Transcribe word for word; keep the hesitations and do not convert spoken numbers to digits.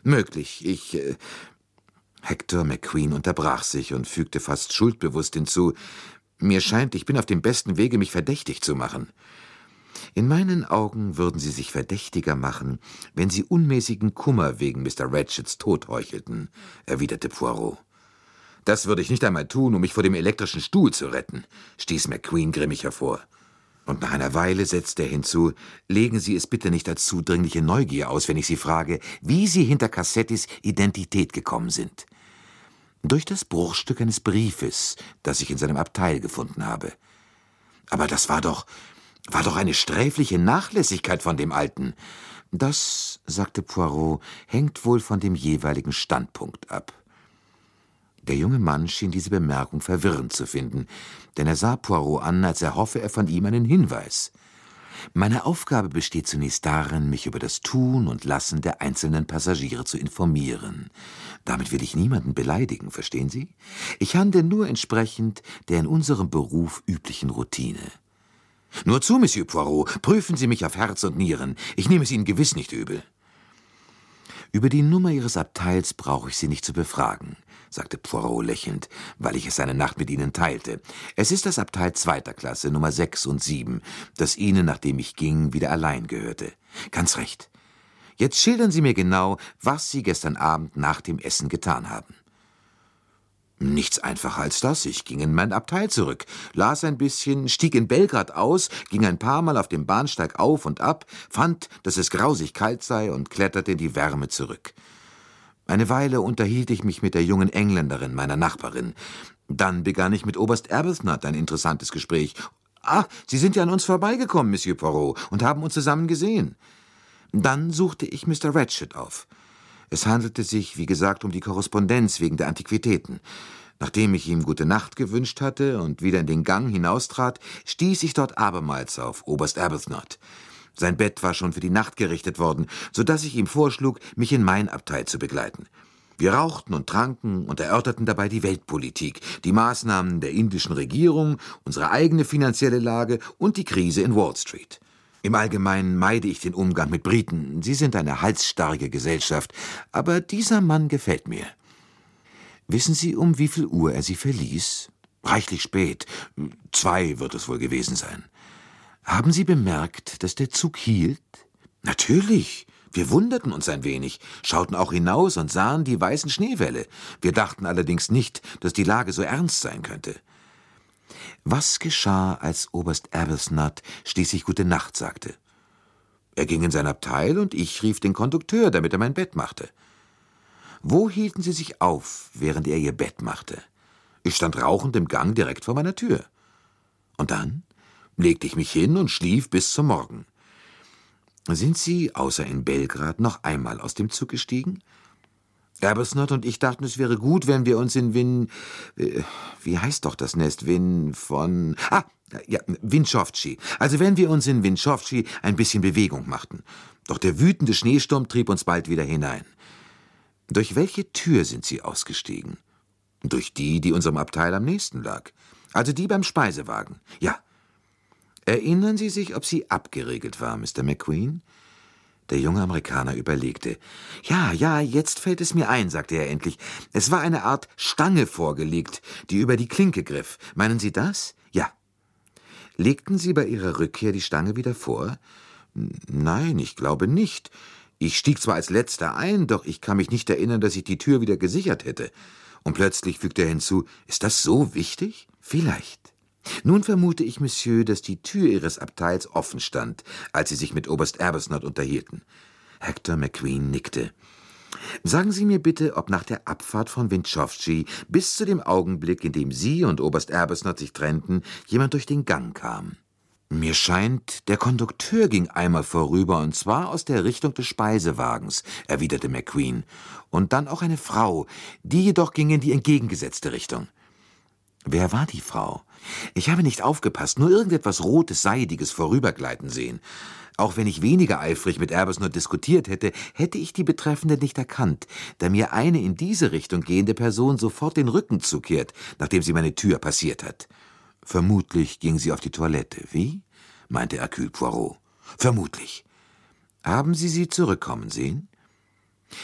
Möglich. Ich... Äh Hector McQueen unterbrach sich und fügte fast schuldbewusst hinzu: »Mir scheint, ich bin auf dem besten Wege, mich verdächtig zu machen.« »In meinen Augen würden Sie sich verdächtiger machen, wenn Sie unmäßigen Kummer wegen Mister Ratchets Tod heuchelten«, erwiderte Poirot. »Das würde ich nicht einmal tun, um mich vor dem elektrischen Stuhl zu retten«, stieß McQueen grimmig hervor. Und nach einer Weile setzte er hinzu: »Legen Sie es bitte nicht als zudringliche Neugier aus, wenn ich Sie frage, wie Sie hinter Cassettis Identität gekommen sind.« »Durch das Bruchstück eines Briefes, das ich in seinem Abteil gefunden habe.« »Aber das war doch, war doch eine sträfliche Nachlässigkeit von dem Alten.« »Das«, sagte Poirot, »hängt wohl von dem jeweiligen Standpunkt ab.« Der junge Mann schien diese Bemerkung verwirrend zu finden, denn er sah Poirot an, als erhoffe er von ihm einen Hinweis. »Meine Aufgabe besteht zunächst darin, mich über das Tun und Lassen der einzelnen Passagiere zu informieren. Damit will ich niemanden beleidigen, verstehen Sie? Ich handle nur entsprechend der in unserem Beruf üblichen Routine.« »Nur zu, Monsieur Poirot, prüfen Sie mich auf Herz und Nieren. Ich nehme es Ihnen gewiss nicht übel.« »Über die Nummer Ihres Abteils brauche ich Sie nicht zu befragen«, sagte Poirot lächelnd, weil ich es seine Nacht mit Ihnen teilte. »Es ist das Abteil zweiter Klasse, Nummer sechs und sieben, das Ihnen, nachdem ich ging, wieder allein gehörte.« »Ganz recht. Jetzt schildern Sie mir genau, was Sie gestern Abend nach dem Essen getan haben.« »Nichts einfacher als das. Ich ging in mein Abteil zurück, las ein bisschen, stieg in Belgrad aus, ging ein paar Mal auf dem Bahnsteig auf und ab, fand, dass es grausig kalt sei und kletterte in die Wärme zurück. Eine Weile unterhielt ich mich mit der jungen Engländerin, meiner Nachbarin. Dann begann ich mit Oberst Arbuthnot ein interessantes Gespräch. »Ah, Sie sind ja an uns vorbeigekommen, Monsieur Poirot, und haben uns zusammen gesehen.« Dann suchte ich Mister Ratchet auf. Es handelte sich, wie gesagt, um die Korrespondenz wegen der Antiquitäten. Nachdem ich ihm gute Nacht gewünscht hatte und wieder in den Gang hinaustrat, stieß ich dort abermals auf Oberst Arbuthnot. Sein Bett war schon für die Nacht gerichtet worden, so dass ich ihm vorschlug, mich in mein Abteil zu begleiten. Wir rauchten und tranken und erörterten dabei die Weltpolitik, die Maßnahmen der indischen Regierung, unsere eigene finanzielle Lage und die Krise in Wall Street. Im Allgemeinen meide ich den Umgang mit Briten. Sie sind eine halsstarrige Gesellschaft, aber dieser Mann gefällt mir.« »Wissen Sie, um wie viel Uhr er Sie verließ?« »Reichlich spät. Zwei wird es wohl gewesen sein.« »Haben Sie bemerkt, dass der Zug hielt?« »Natürlich. Wir wunderten uns ein wenig, schauten auch hinaus und sahen die weißen Schneewälle. Wir dachten allerdings nicht, dass die Lage so ernst sein könnte.« »Was geschah, als Oberst Arbuthnot schließlich Gute Nacht sagte?« »Er ging in sein Abteil und ich rief den Kondukteur, damit er mein Bett machte.« »Wo hielten Sie sich auf, während er Ihr Bett machte?« »Ich stand rauchend im Gang direkt vor meiner Tür.« »Und dann?« »Legte ich mich hin und schlief bis zum Morgen.« »Sind Sie, außer in Belgrad, noch einmal aus dem Zug gestiegen?« »Arbuthnot und ich dachten, es wäre gut, wenn wir uns in Win... Äh, wie heißt doch das Nest? Win von... Ah, ja, Winchowschi. Also wenn wir uns in Winchowschi ein bisschen Bewegung machten. Doch der wütende Schneesturm trieb uns bald wieder hinein.« »Durch welche Tür sind Sie ausgestiegen?« »Durch die, die unserem Abteil am nächsten lag. Also die beim Speisewagen. Ja.« »Erinnern Sie sich, ob sie abgeriegelt war, Mister McQueen?« Der junge Amerikaner überlegte. »Ja, ja, jetzt fällt es mir ein«, sagte er endlich. »Es war eine Art Stange vorgelegt, die über die Klinke griff. Meinen Sie das?« »Ja.« »Legten Sie bei Ihrer Rückkehr die Stange wieder vor?« »Nein, ich glaube nicht. Ich stieg zwar als Letzter ein, doch ich kann mich nicht erinnern, dass ich die Tür wieder gesichert hätte.« Und plötzlich fügte er hinzu: »Ist das so wichtig?« »Vielleicht. Nun vermute ich, Monsieur, dass die Tür Ihres Abteils offen stand, als Sie sich mit Oberst Arbuthnot unterhielten.« Hector McQueen nickte. »Sagen Sie mir bitte, ob nach der Abfahrt von Winchowschi bis zu dem Augenblick, in dem Sie und Oberst Arbuthnot sich trennten, jemand durch den Gang kam?« »Mir scheint, der Kondukteur ging einmal vorüber, und zwar aus der Richtung des Speisewagens«, erwiderte McQueen. »Und dann auch eine Frau, die jedoch ging in die entgegengesetzte Richtung.« »Wer war die Frau?« »Ich habe nicht aufgepasst, nur irgendetwas Rotes, Seidiges vorübergleiten sehen. Auch wenn ich weniger eifrig mit Arbuthnot diskutiert hätte, hätte ich die Betreffende nicht erkannt, da mir eine in diese Richtung gehende Person sofort den Rücken zukehrt, nachdem sie meine Tür passiert hat.« »Vermutlich ging sie auf die Toilette, wie?« meinte Hercule Poirot. »Vermutlich.« »Haben Sie sie zurückkommen sehen?«